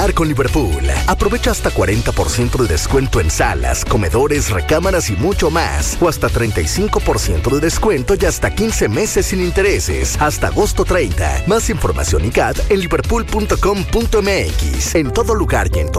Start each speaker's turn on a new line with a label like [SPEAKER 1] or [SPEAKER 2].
[SPEAKER 1] Con Liverpool, aprovecha hasta 40% de descuento en salas, comedores, recámaras y mucho más, o hasta 35% de descuento y hasta 15 meses sin intereses, hasta agosto 30. Más información y CAT en liverpool.com.mx. En todo lugar y en todo